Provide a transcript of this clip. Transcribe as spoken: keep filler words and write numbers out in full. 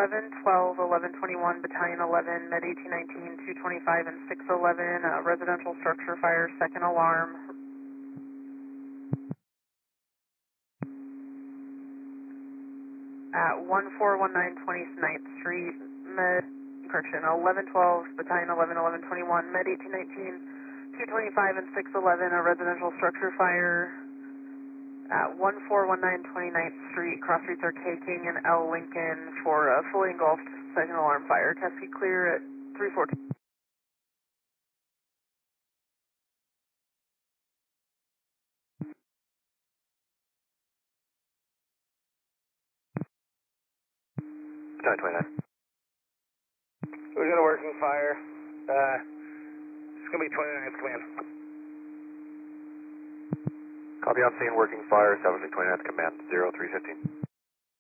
eleven twelve, eleven twenty-one, Battalion eleven, Med eighteen nineteen, two twenty-five, and six eleven, uh, residential structure fire, second alarm. At one four one nine twenty-ninth Street, Med, correction, eleven twelve, Battalion eleven, eleven twenty-one, Med eighteen nineteen, two twenty-five, and six eleven, a residential structure fire at one four one nine twenty-ninth Street. Cross streets are K King and L Lincoln for a fully engulfed second alarm fire. Test feet clear at three fourteen. nine twenty-nine. We got a working fire. Uh, it's going to be twenty-ninth command. Copy on scene, working fire, establishing twenty-ninth command, zero three fifteen.